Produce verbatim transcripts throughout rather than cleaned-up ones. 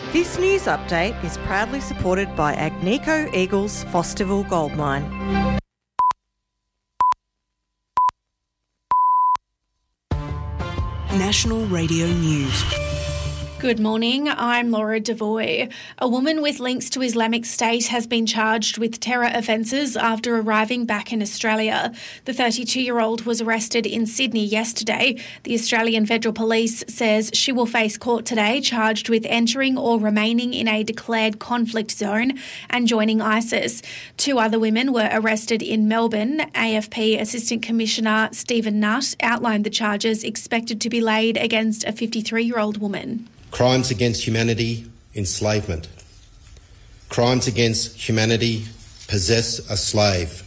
This news update is proudly supported by Agnico Eagles Fosterville Gold Mine. National Radio News. Good morning, I'm Laura Devoy. A woman with links to Islamic State has been charged with terror offences after arriving back in Australia. The thirty-two-year-old was arrested in Sydney yesterday. The Australian Federal Police says she will face court today charged with entering or remaining in a declared conflict zone and joining ISIS. Two other women were arrested in Melbourne. A F P Assistant Commissioner Stephen Nutt outlined the charges expected to be laid against a fifty-three-year-old woman. Crimes against humanity, enslavement. Crimes against humanity, possess a slave.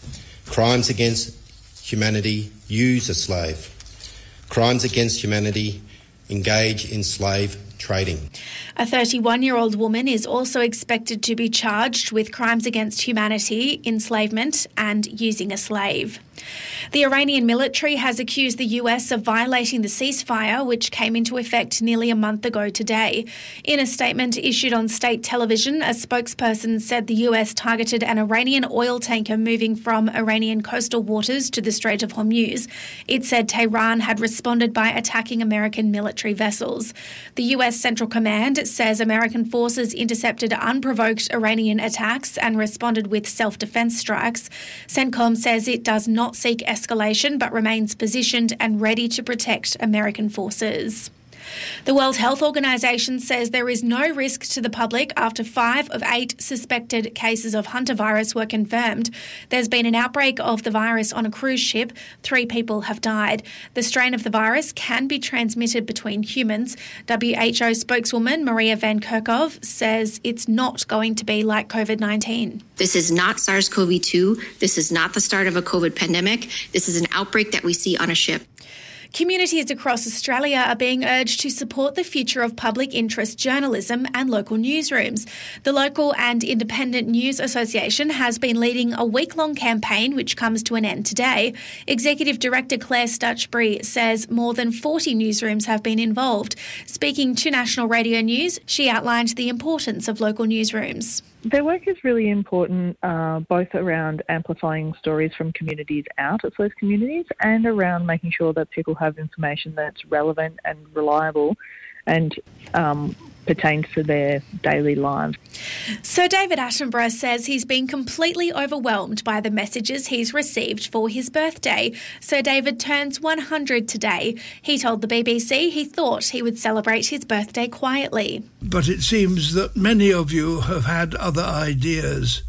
Crimes against humanity, use a slave. Crimes against humanity, engage in slave trading. A thirty-one-year-old woman is also expected to be charged with crimes against humanity, enslavement and using a slave. The Iranian military has accused the U S of violating the ceasefire, which came into effect nearly a month ago today. In a statement issued on state television, a spokesperson said the U S targeted an Iranian oil tanker moving from Iranian coastal waters to the Strait of Hormuz. It said Tehran had responded by attacking American military vessels. The U S Central Command says American forces intercepted unprovoked Iranian attacks and responded with self-defense strikes. CENTCOM says it does not seek escalation but remains positioned and ready to protect American forces. The World Health Organization says there is no risk to the public after five of eight suspected cases of hantavirus were confirmed. There's been an outbreak of the virus on a cruise ship. Three people have died. The strain of the virus can be transmitted between humans. W H O spokeswoman Maria Van Kerkhove says it's not going to be like COVID nineteen. This is not SARS-C o V two. This is not the start of a COVID pandemic. This is an outbreak that we see on a ship. Communities across Australia are being urged to support the future of public interest journalism and local newsrooms. The Local and Independent News Association has been leading a week-long campaign which comes to an end today. Executive Director Claire Stutchbury says more than forty newsrooms have been involved. Speaking to National Radio News, she outlined the importance of local newsrooms. Their work is really important, uh, both around amplifying stories from communities out of those communities and around making sure that people have information that's relevant and reliable and um, pertains to their daily lives. Sir David Attenborough says he's been completely overwhelmed by the messages he's received for his birthday. Sir David turns one hundred today. He told the B B C he thought he would celebrate his birthday quietly. But it seems that many of you have had other ideas.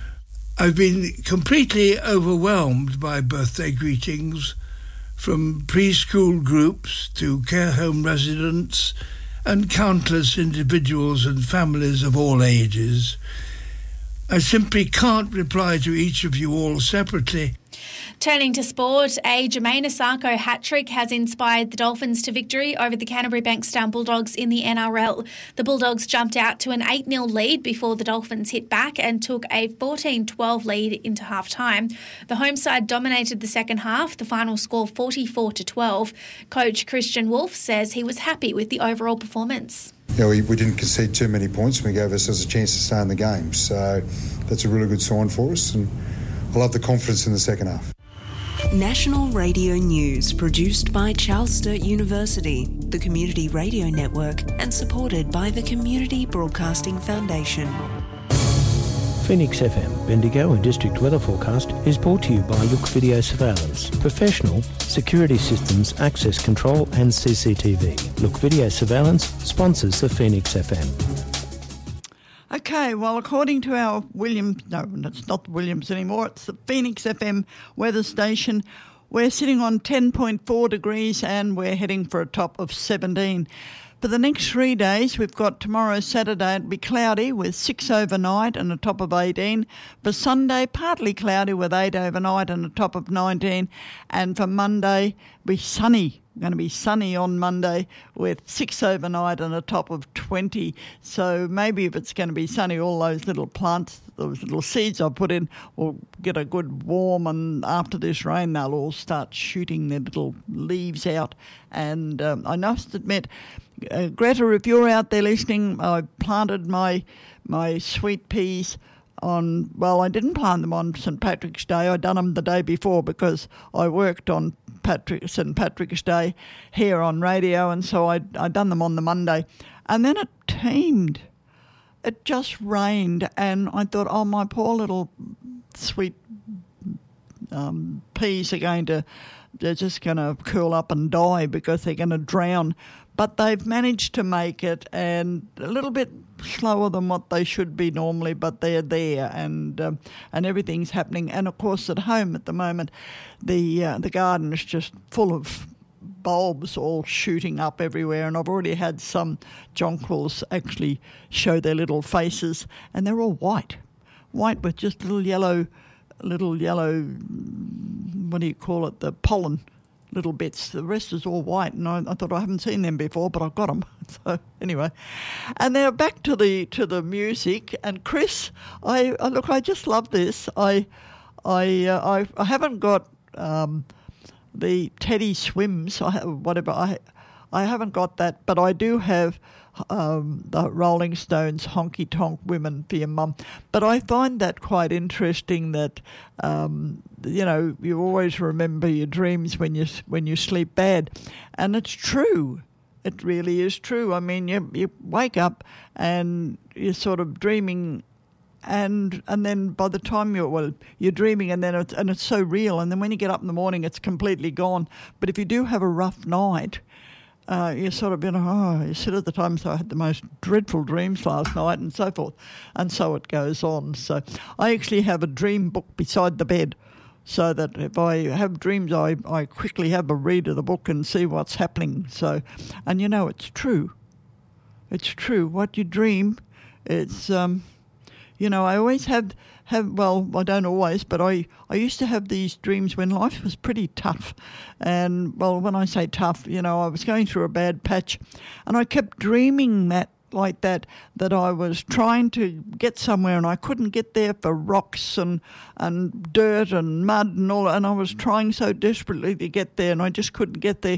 I've been completely overwhelmed by birthday greetings from preschool groups to care home residents and countless individuals and families of all ages. I simply can't reply to each of you all separately. Turning to sport, a Jermaine Asako hat-trick has inspired the Dolphins to victory over the Canterbury Bankstown Bulldogs in the N R L. The Bulldogs jumped out to an eight nil lead before the Dolphins hit back and took a fourteen twelve lead into half-time. The home side dominated the second half, the final score forty-four to twelve. Coach Christian Wolf says he was happy with the overall performance. Yeah, we, we didn't concede too many points and we gave ourselves a chance to stay in the game. So that's a really good sign for us and I love the confidence in the second half. National Radio News, produced by Charles Sturt University, the Community Radio Network, and supported by the Community Broadcasting Foundation. Phoenix F M, Bendigo and District Weather Forecast is brought to you by Look Video Surveillance, professional security systems, access control and C C T V. Look Video Surveillance sponsors the Phoenix F M. Okay, well, according to our Williams, no, it's not the Williams anymore, it's the Phoenix F M weather station, we're sitting on ten point four degrees and we're heading for a top of seventeen. For the next three days, we've got tomorrow, Saturday, it'll be cloudy with six overnight and a top of eighteen. For Sunday, partly cloudy with eight overnight and a top of nineteen. And for Monday, it'll be sunny. Going to be sunny on Monday with six overnight and a top of twenty. So maybe if it's going to be sunny, all those little plants, those little seeds I put in will get a good warm, and after this rain they'll all start shooting their little leaves out. And um, I must admit, uh, Greta, if you're out there listening, I planted my my sweet peas on, well, I didn't plant them on Saint Patrick's Day. I done them the day before because I worked on Patrick, Saint Patrick's Day here on radio, and so I I done them on the Monday. And then it teemed. It just rained, and I thought, oh, my poor little sweet um, peas are going to, they're just going to curl up and die because they're going to drown. But they've managed to make it, and a little bit slower than what they should be normally, but they're there, and um, and everything's happening. And of course, at home at the moment, the uh, the garden is just full of bulbs all shooting up everywhere, and I've already had some jonquils actually show their little faces, and they're all white, white with just little yellow, little yellow, what do you call it, the pollen little bits. The rest is all white, and I, I thought I haven't seen them before, but I've got them. So anyway, and now back to the to the music. And Chris, I, I look, I just love this. I I uh, I, I haven't got um, the Teddy Swims, I have, whatever. I I haven't got that, but I do have um, the Rolling Stones Honky Tonk Women for your mum. But I find that quite interesting that, um, you know, you always remember your dreams when you when you sleep bad. And it's true. It really is true. I mean, you you wake up and you're sort of dreaming, and and then by the time you're, well, you're dreaming, and then it's, and it's so real. And then when you get up in the morning, it's completely gone. But if you do have a rough night, Uh, you sort of, you know, oh, you sit at the time, so I had the most dreadful dreams last night and so forth. And so it goes on. So I actually have a dream book beside the bed so that if I have dreams, I, I quickly have a read of the book and see what's happening. So, and you know, it's true. It's true. What you dream, it's, um, you know, I always have, have, well, I don't always, but I, I used to have these dreams when life was pretty tough. And, well, when I say tough, you know, I was going through a bad patch, and I kept dreaming that, like that, that I was trying to get somewhere and I couldn't get there for rocks and, and dirt and mud and all, and I was trying so desperately to get there and I just couldn't get there.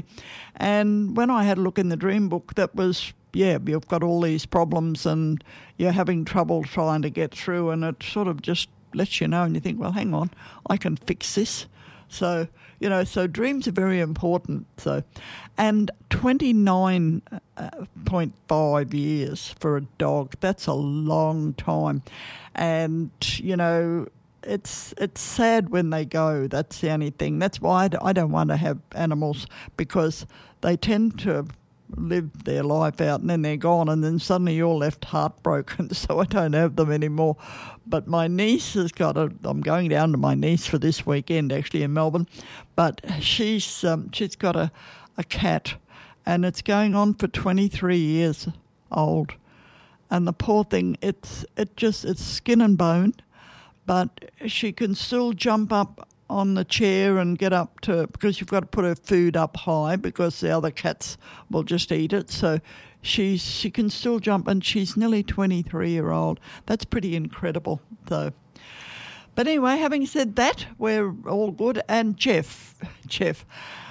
And when I had a look in the dream book, that was, yeah, you've got all these problems and you're having trouble trying to get through, and it sort of just lets you know, and you think, well, hang on, I can fix this. So, you know, so dreams are very important. So, and twenty-nine point five years for a dog, that's a long time. And, you know, it's it's sad when they go. That's the only thing. That's why I don't want to have animals, because they tend to live their life out and then they're gone, and then suddenly you're left heartbroken. So I don't have them anymore. But my niece has got a, I'm going down to my niece for this weekend actually in Melbourne, but she's um, she's got a, a cat, and it's going on for twenty-three years old. And the poor thing, it's it just it's skin and bone, but she can still jump up on the chair and get up to, because you've got to put her food up high because the other cats will just eat it. So she's she can still jump, and she's nearly twenty-three year old. That's pretty incredible. So, but anyway, having said that, we're all good. And Jeff, Jeff,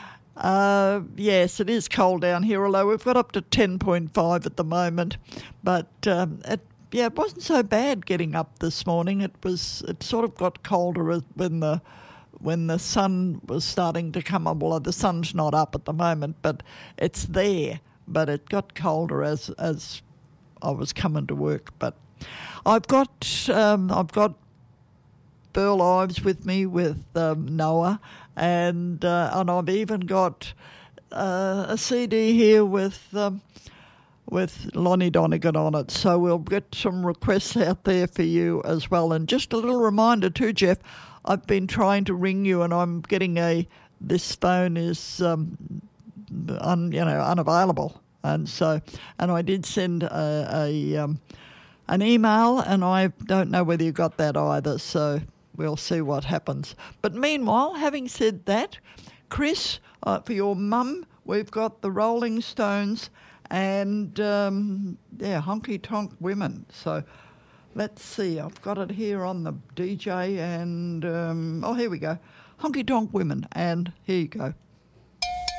uh, yes, it is cold down here, although we've got up to ten point five at the moment. But um, it yeah, it wasn't so bad getting up this morning. It was it sort of got colder when the when the sun was starting to come up. Well, the sun's not up at the moment, but it's there. But it got colder as as I was coming to work. But I've got um, I've got Burl Ives with me with um, Noah, and uh, and I've even got uh, a C D here with um, with Lonnie Donegan on it. So we'll get some requests out there for you as well. And just a little reminder too, Jeff, I've been trying to ring you, and I'm getting a, this phone is, um, un, you know, unavailable. And so, and I did send a, a um, an email, and I don't know whether you got that either. So we'll see what happens. But meanwhile, having said that, Chris, uh, for your mum, we've got the Rolling Stones and, um, yeah, Honky Tonk Women. So let's see, I've got it here on the D J, and, um, oh, here we go. Honky Tonk Women, and here you go.